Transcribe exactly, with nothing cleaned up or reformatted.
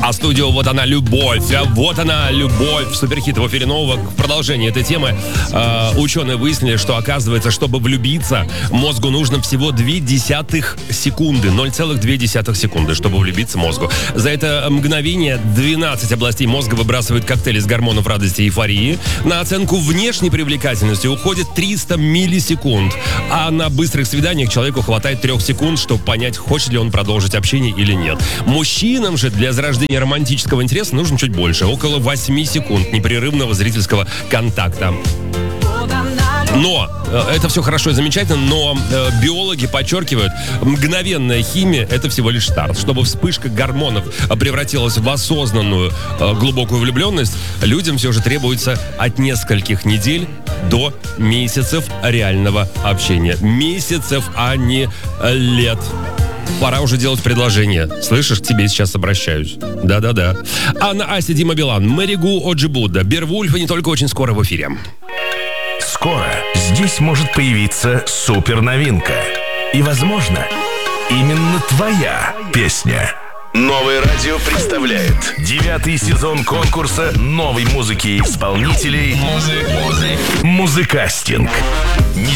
А студио «Вот она, любовь». Вот она, любовь. Суперхит в эфире нового. В продолжении этой темы э, ученые выяснили, что, оказывается, чтобы влюбиться, мозгу нужно всего две десятых секунды. ноль целых две десятых секунды, чтобы влюбиться мозгу. За это мгновение двенадцать областей мозга выбрасывают коктейль из гормонов радости и эйфории. На оценку внешней привлекательности уходит триста миллисекунд. А на быстрых свиданиях человеку хватает трех секунд, чтобы понять, хочет ли он продолжить общение или нет. Мужчинам же для зарождения романтического интереса нужно чуть больше. Около восьми секунд непрерывного зрительского контакта. Но, это все хорошо и замечательно, но э, биологи подчеркивают, мгновенная химия – это всего лишь старт. Чтобы вспышка гормонов превратилась в осознанную э, глубокую влюбленность, людям все же требуется от нескольких недель до месяцев реального общения. Месяцев, а не лет. Пора уже делать предложение. Слышишь, к тебе сейчас обращаюсь. Да-да-да. Анна Аси, Дима Билан, Мэри Гу, Оджи Будда, Беовульф и не только очень скоро в эфире. Скоро здесь может появиться суперновинка. И, возможно, именно твоя песня. Новое радио представляет девятый сезон конкурса новой музыки и исполнителей «Музыкастинг».